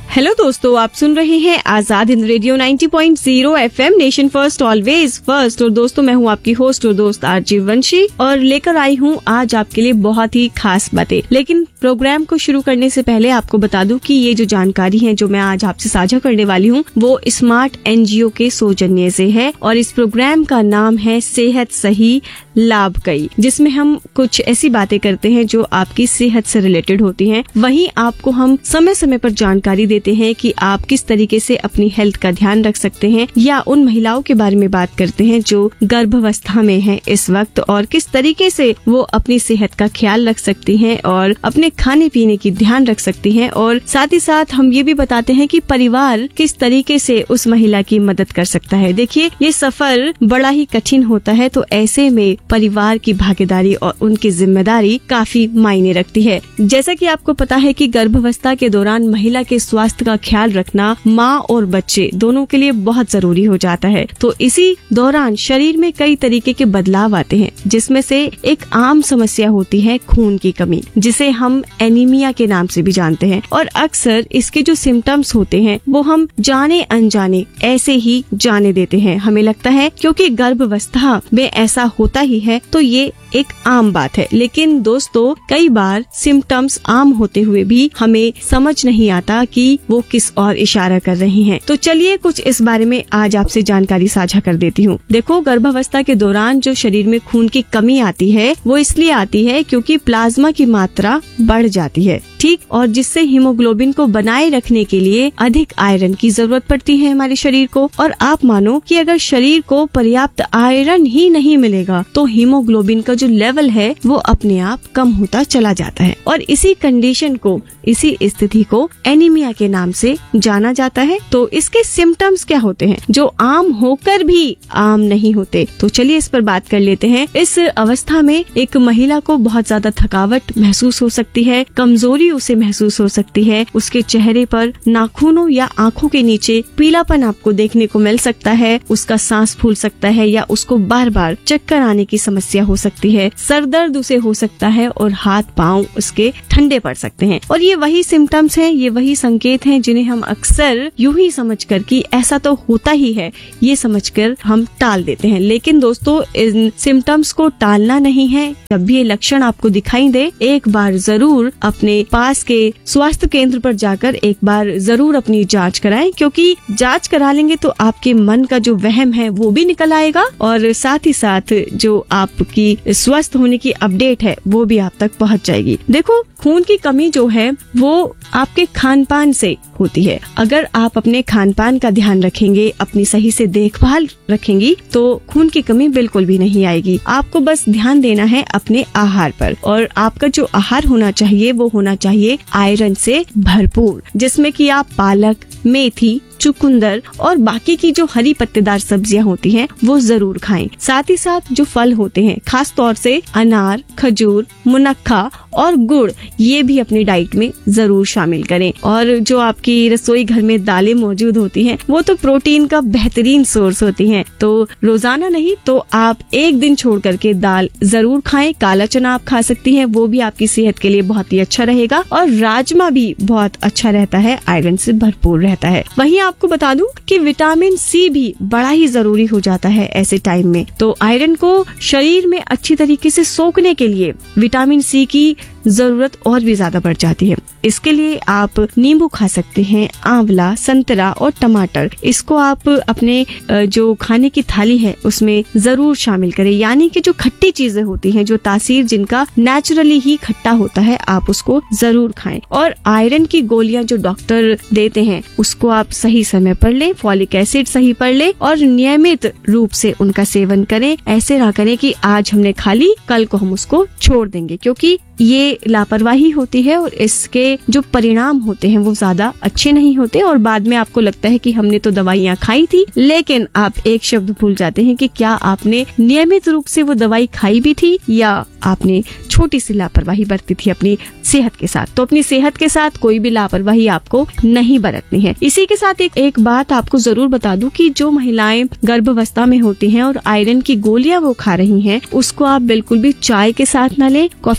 Hello दोस्तों, आप सुन रहे हैं Azad Hind radio 90.0 FM nation first always first. और दोस्तों, मैं हूं आपकी होस्ट और दोस्त आरजे वंशी और लेकर आई हूं आज आपके लिए बहुत ही खास बातें। लेकिन प्रोग्राम को शुरू करने से पहले आपको बता दूं कि ये जो जानकारी है जो मैं आज आपसे साझा करने वाली हूं वो स्मार्ट NGO के सौजन्य से है और इस प्रोग्राम का नाम है सेहत सही लाभ कई, जिसमें हम कुछ ऐसी बातें करते हैं जो आपकी सेहत से रिलेटेड होती हैं। वहीं आपको हम समय समय पर जानकारी देते हैं कि आप किस तरीके से अपनी हेल्थ का ध्यान रख सकते हैं, या उन महिलाओं के बारे में बात करते हैं जो गर्भावस्था में हैं इस वक्त और किस तरीके से वो अपनी सेहत का ख्याल रख सकती हैं और अपने खाने पीने की ध्यान रख सकती हैं। और साथ ही साथ हम ये भी बताते हैं कि परिवार किस तरीके से उस महिला की मदद कर सकता है। देखिए, ये सफर बड़ा ही कठिन होता है, तो ऐसे में परिवार की भागीदारी और उनकी जिम्मेदारी काफी मायने रखती है। जैसा कि आपको पता है कि गर्भावस्था के दौरान महिला के स्वास्थ्य का ख्याल रखना माँ और बच्चे दोनों के लिए बहुत जरूरी हो जाता है। तो इसी दौरान शरीर में कई तरीके के बदलाव आते हैं, जिसमें से एक आम समस्या होती है खून की कमी, जिसे हम एनीमिया के नाम से भी जानते हैं। और अक्सर इसके जो सिम्टम्स होते हैं वो हम जाने अनजाने ऐसे ही जाने देते हैं। हमें लगता है क्योंकि गर्भावस्था में ऐसा होता ही है तो ये एक आम बात है। लेकिन दोस्तों, कई बार सिम्टम्स आम होते हुए भी हमें समझ नहीं आता कि वो किस और इशारा कर रही हैं। तो चलिए कुछ इस बारे में आज आपसे जानकारी साझा कर देती हूँ। देखो, गर्भावस्था के दौरान जो शरीर में खून की कमी आती है वो इसलिए आती है क्योंकि प्लाज्मा की मात्रा बढ़ जाती है, ठीक, और जिससे हीमोग्लोबिन को बनाए रखने के लिए अधिक आयरन की जरूरत पड़ती है हमारे शरीर को। और आप मानो कि अगर शरीर को पर्याप्त आयरन ही नहीं मिलेगा तो हीमोग्लोबिन का जो लेवल है वो अपने आप कम होता चला जाता है। और इसी कंडीशन को, इसी स्थिति को एनीमिया के नाम से जाना जाता है। तो इसके सिम्टम्स क्या होते हैं जो आम होकर भी आम नहीं होते? तो चलिए इस पर बात कर लेते हैं। इस अवस्था में एक महिला को बहुत ज्यादा थकावट महसूस हो सकती है, कमजोरी उसे महसूस हो सकती है, उसके चेहरे पर नाखूनों या आँखों के नीचे पीलापन आपको देखने को मिल सकता है, उसका सांस फूल सकता है या उसको बार बार चक्कर आने की समस्या हो सकती है, सर दर्द उसे हो सकता है और हाथ पाँव उसके ठंडे पड़ सकते हैं। और ये वही सिम्टम्स हैं, ये वही संकेत हैं जिन्हें हम अक्सर यूं ही समझकर कि ऐसा तो होता ही है, ये समझकर हम टाल देते हैं। लेकिन दोस्तों, इन सिम्टम्स को टालना नहीं है। जब भी ये लक्षण आपको दिखाई दे, एक बार जरूर अपने पास के स्वास्थ्य केंद्र पर जाकर एक बार जरूर अपनी जांच कराएं, क्योंकि जांच करा लेंगे तो आपके मन का जो वहम है वो भी निकल आएगा और साथ ही साथ जो आपकी स्वस्थ होने की अपडेट है वो भी आप तक पहुंच जाएगी। देखो, खून की कमी जो है वो आपके खान पान से होती है। अगर आप अपने खान पान का ध्यान रखेंगे, अपनी सही से देखभाल रखेंगी, तो खून की कमी बिल्कुल भी नहीं आएगी। आपको बस ध्यान देना है अपने आहार पर, और आपका जो आहार होना चाहिए वो होना चाहिए आयरन से भरपूर, जिसमें कि आप पालक, मेथी, चुकंदर और बाकी की जो हरी पत्तेदार सब्जियां होती हैं वो जरूर खाएं। साथ ही साथ जो फल होते हैं, खास तौर से अनार, खजूर, मुनक्खा और गुड़, ये भी अपनी डाइट में जरूर शामिल करें। और जो आपकी रसोई घर में दालें मौजूद होती हैं वो तो प्रोटीन का बेहतरीन सोर्स होती हैं, तो रोजाना नहीं तो आप एक दिन छोड़ करके दाल जरूर खाएं। काला चना आप खा सकती हैं, वो भी आपकी सेहत के लिए बहुत ही अच्छा रहेगा। और राजमा भी बहुत अच्छा रहता है, आयरन से भरपूर रहता है। वहीं आपको बता दूं कि विटामिन सी भी बड़ा ही जरूरी हो जाता है ऐसे टाइम में। तो आयरन को शरीर में अच्छी तरीके से सोखने के लिए विटामिन सी की जरूरत और भी ज्यादा बढ़ जाती है। इसके लिए आप नींबू खा सकते हैं, आंवला, संतरा और टमाटर। इसको आप अपने जो खाने की थाली है उसमें जरूर शामिल करें। यानी कि जो खट्टी चीजें होती हैं, जो तासीर जिनका नेचुरली ही खट्टा होता है, आप उसको जरूर खाएं। और आयरन की गोलियां जो डॉक्टर देते हैं उसको आप सही समय पर लें, फॉलिक एसिड सही पर लें और नियमित रूप से उनका सेवन करें। ऐसे ना करें कि आज हमने खा ली, कल को हम उसको छोड़ देंगे, क्योंकि ये लापरवाही होती है और इसके जो परिणाम होते हैं वो ज्यादा अच्छे नहीं होते। और बाद में आपको लगता है कि हमने तो दवाइयाँ खाई थी, लेकिन आप एक शब्द भूल जाते हैं कि क्या आपने नियमित रूप से वो दवाई खाई भी थी या आपने छोटी सी लापरवाही बरती थी अपनी सेहत के साथ। तो अपनी सेहत के साथ कोई भी लापरवाही आपको नहीं बरतनी है। इसी के साथ एक बात आपको जरूर बता दूं कि जो महिलाएं गर्भावस्था में होती हैं और आयरन की गोलियां वो खा रही हैं, उसको आप बिल्कुल भी चाय के साथ न लें, कॉफी के साथ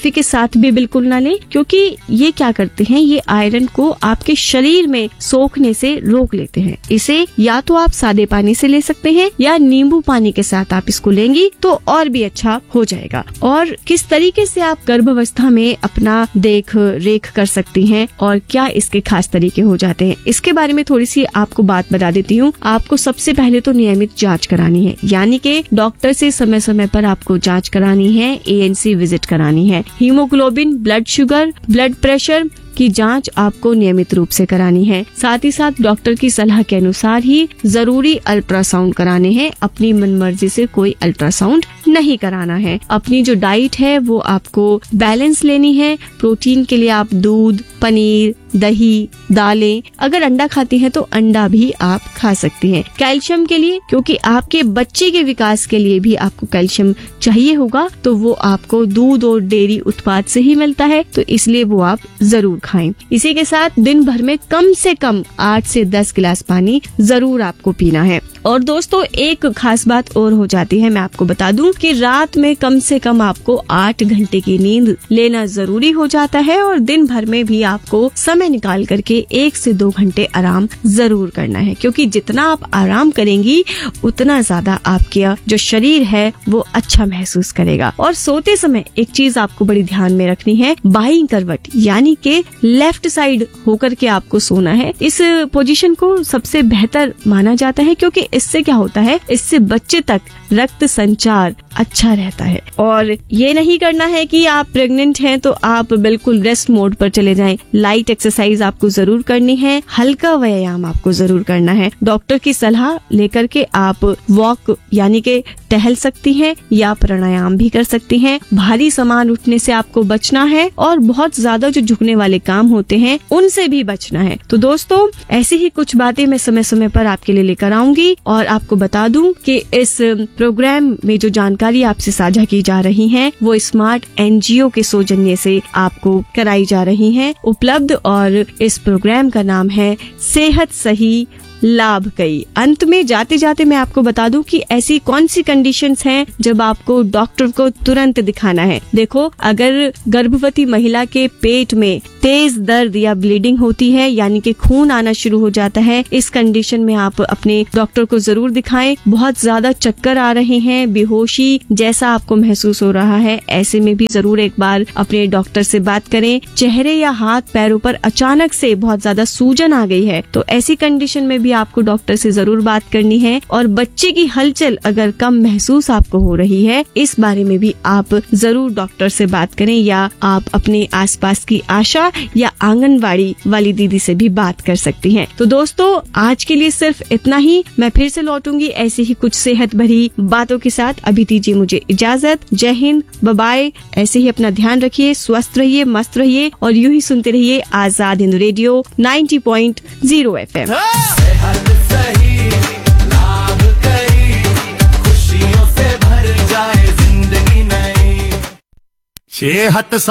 साथ भी बिल्कुल ना लें, क्योंकि ये क्या करते हैं, ये आयरन को आपके शरीर में सोखने से रोक लेते हैं। इसे या तो आप सादे पानी से ले सकते हैं या नींबू पानी के साथ आप इसको लेंगी तो और भी अच्छा हो जाएगा। और किस तरीके से आप गर्भावस्था में अपना देख रेख कर सकती हैं और क्या इसके खास तरीके हो जाते हैं, इसके बारे में थोड़ी सी आपको बात बता देती हूँ। आपको सबसे पहले तो नियमित जांच करानी है, यानी कि डॉक्टर से समय समय पर आपको जांच करानी है, ANC विजिट करानी है। Haemoglobin, blood sugar, blood pressure की जांच आपको नियमित रूप से करानी है। साथ ही साथ डॉक्टर की सलाह के अनुसार ही जरूरी अल्ट्रासाउंड कराने हैं। अपनी मनमर्जी से कोई अल्ट्रासाउंड नहीं कराना है। अपनी जो डाइट है वो आपको बैलेंस लेनी है। प्रोटीन के लिए आप दूध, पनीर, दही, दालें, अगर अंडा खाती हैं तो अंडा भी आप खा सकती हैं। कैल्शियम के लिए, क्योंकि आपके बच्चे के विकास के लिए भी आपको कैल्शियम चाहिए होगा, तो वो आपको दूध और डेयरी उत्पाद से ही मिलता है, तो इसलिए वो आप जरूर खाएं। इसी के साथ दिन भर में कम से कम 8 से 10 गिलास पानी जरूर आपको पीना है। और दोस्तों एक खास बात और हो जाती है, मैं आपको बता दूं कि रात में कम से कम आपको 8 घंटे की नींद लेना जरूरी हो जाता है और दिन भर में भी आपको समय निकाल करके 1 से 2 घंटे आराम जरूर करना है, क्योंकि जितना आप आराम करेंगी उतना ज्यादा आपका जो शरीर है वो अच्छा महसूस करेगा। और सोते समय एक चीज आपको बड़ी ध्यान में रखनी है, बाईं करवट यानी कि लेफ्ट साइड होकर के आपको सोना है। इस पोजीशन को सबसे बेहतर माना जाता है, क्योंकि इससे क्या होता है, इससे बच्चे तक रक्त संचार अच्छा रहता है। और ये नहीं करना है कि आप प्रेग्नेंट हैं तो आप बिल्कुल रेस्ट मोड पर चले जाएं। लाइट एक्सरसाइज आपको जरूर करनी है, हल्का व्यायाम आपको जरूर करना है। डॉक्टर की सलाह लेकर के आप वॉक यानी कि टहल सकती हैं या प्राणायाम भी कर सकती हैं। भारी सामान उठने से आपको बचना है और बहुत ज्यादा जो झुकने वाले काम होते हैं उनसे भी बचना है। तो दोस्तों ऐसी ही कुछ बातें मैं समय समय पर आपके लिए लेकर आऊंगी और आपको बता दूं कि इस प्रोग्राम में जो जानकारी आपसे साझा की जा रही है वो स्मार्ट NGO के सौजन्य से आपको कराई जा रही है उपलब्ध, और इस प्रोग्राम का नाम है सेहत सही लाभ कई। अंत में जाते जाते मैं आपको बता दूं कि ऐसी कौन सी कंडीशंस हैं जब आपको डॉक्टर को तुरंत दिखाना है। देखो, अगर गर्भवती महिला के पेट में तेज दर्द या ब्लीडिंग होती है, यानी कि खून आना शुरू हो जाता है, इस कंडीशन में आप अपने डॉक्टर को जरूर दिखाएं। बहुत ज्यादा चक्कर आ रहे हैं, बेहोशी जैसा आपको महसूस हो रहा है, ऐसे में भी जरूर एक बार अपने डॉक्टर से बात करें। चेहरे या हाथ पैरों पर अचानक से बहुत ज्यादा सूजन आ गई है, तो ऐसी कंडीशन में भी आपको डॉक्टर से जरूर बात करनी है। और बच्चे की हलचल अगर कम महसूस आपको हो रही है, इस बारे में भी आप जरूर डॉक्टर से बात करें, या आप अपने आसपास की आशा या आंगनवाड़ी वाली दीदी से भी बात कर सकती हैं। तो दोस्तों आज के लिए सिर्फ इतना ही। मैं फिर से लौटूंगी ऐसी ही कुछ सेहत भरी बातों के साथ। अभी दीजिए मुझे इजाजत। जय हिंद, बाय बाय। ऐसे ही अपना ध्यान रखिए, स्वस्थ रहिए, मस्त रहिए और यूं ही सुनते रहिए आजाद हिंद रेडियो 90.0 FM। सही लाभ कई, खुशियों से भर जाए जिंदगी नई। सेहत